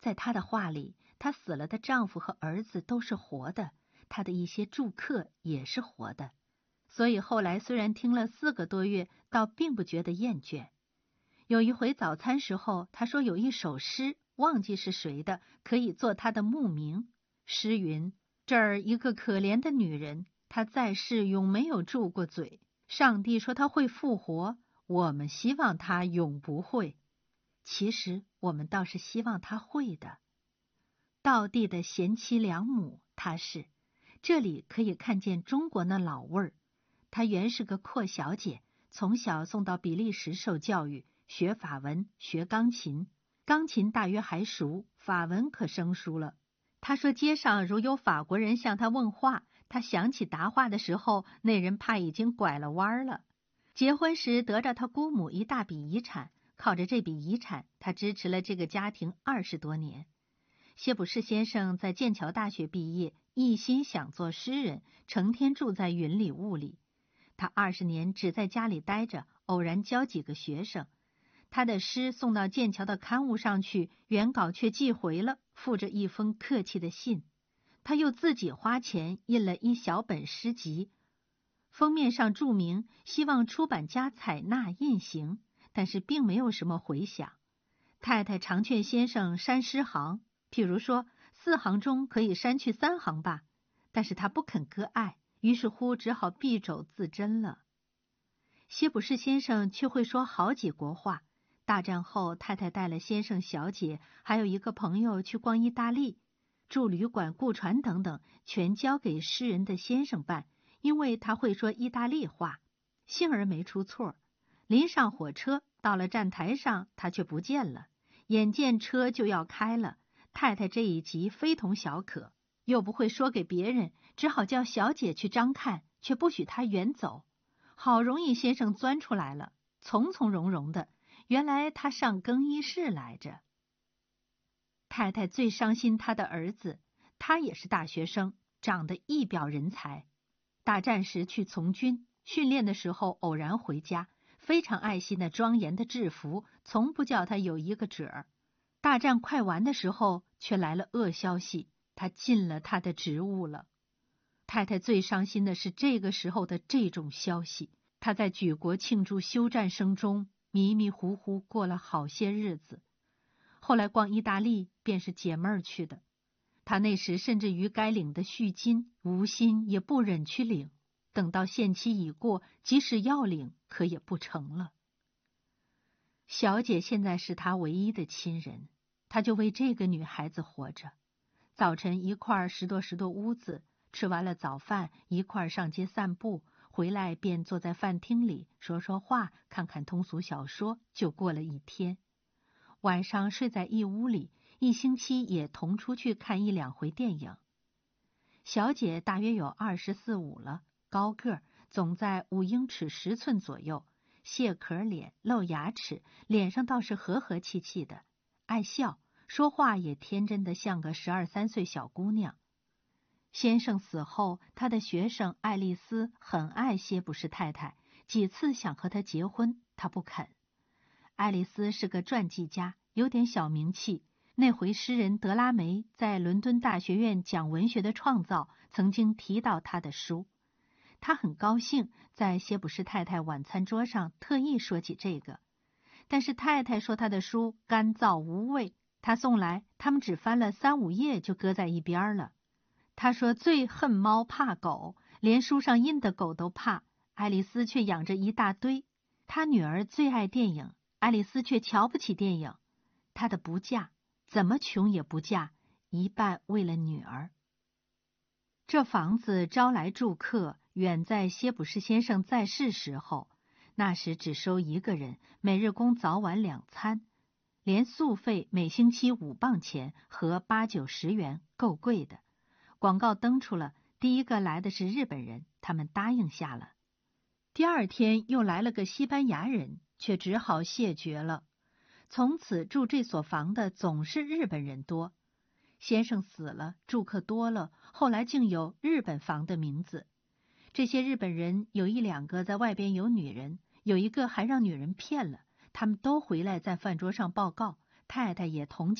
在她的话里，她死了的丈夫和儿子都是活的，她的一些住客也是活的。所以后来虽然听了4个多月，倒并不觉得厌倦。有一回早餐时候，她说有一首诗，忘记是谁的，可以做她的墓名。诗云：这儿一个可怜的女人，她在世永没有住过嘴。上帝说她会复活，我们希望她永不会。其实我们倒是希望她会的。道地的贤妻良母，她是。这里可以看见中国那老味儿。她原是个阔小姐，从小送到比利时受教育，学法文，学钢琴。钢琴大约还熟，法文可生疏了。她说街上如有法国人向她问话，她想起答话的时候，那人怕已经拐了弯了。结婚时得着她姑母一大笔遗产，靠着这笔遗产，她支持了这个家庭20多年。谢普士先生在剑桥大学毕业，一心想做诗人，成天住在云里雾里。他20年只在家里待着，偶然教几个学生。他的诗送到剑桥的刊物上去，原稿却寄回了，附着一封客气的信。他又自己花钱印了一小本诗集，封面上注明希望出版家采纳印行，但是并没有什么回响。太太常劝先生删诗行，譬如说4行中可以删去3行吧，但是他不肯割爱，于是乎只好敝帚自珍了。谢普士先生却会说好几国话。大战后，太太带了先生、小姐还有一个朋友去逛意大利，住旅馆、雇船等等，全交给诗人的先生办，因为他会说意大利话。幸而没出错。临上火车，到了站台上，他却不见了。眼见车就要开了，太太这一急非同小可，又不会说给别人，只好叫小姐去张看，却不许他远走。好容易先生钻出来了，从从容容的，原来他上更衣室来着。太太最伤心他的儿子，他也是大学生，长得一表人才。大战时去从军，训练的时候偶然回家，非常爱惜那庄严的制服，从不叫他有一个褶儿。大战快完的时候，却来了恶消息，他尽了他的职务了。太太最伤心的是这个时候的这种消息。她在举国庆祝休战声中迷迷糊糊过了好些日子。后来逛意大利便是解闷儿去的。她那时甚至于该领的恤金无心也不忍去领，等到限期已过，即使要领，可也不成了。小姐现在是她唯一的亲人，她就为这个女孩子活着。早晨一块拾掇屋子，吃完了早饭，一块上街散步，回来便坐在饭厅里说说话，看看通俗小说，就过了一天。晚上睡在一屋里，一星期也同出去看1、2回电影。小姐大约有24、25了，高个儿，总在5英尺10寸左右，蟹壳脸，露牙齿，脸上倒是和和气气的，爱笑，说话也天真的像个12、13岁小姑娘。先生死后，他的学生爱丽丝很爱谢普士太太，几次想和她结婚，她不肯。爱丽丝是个传记家，有点小名气。那回诗人德拉梅在伦敦大学院讲文学的创造，曾经提到他的书。他很高兴在谢普士太太晚餐桌上特意说起这个，但是太太说他的书干燥无味，他送来，他们只翻了3、5页就搁在一边了。他说最恨猫怕狗，连书上印的狗都怕，爱丽丝却养着一大堆。他女儿最爱电影，爱丽丝却瞧不起电影。她的不嫁，怎么穷也不嫁，一半为了女儿。这房子招来住客，远在谢普士先生在世时候，那时只收1个人，每日供早晚2餐，连宿费每星期5磅钱，合8、9、10元，够贵的。广告登出了，第一个来的是日本人，他们答应下了。第2天又来了个西班牙人，却只好谢绝了。从此住这所房的总是日本人多。先生死了，住客多了，后来竟有日本房的名字。这些日本人有1、2个在外边有女人，有一个还让女人骗了，他们都回来在饭桌上报告，太太也同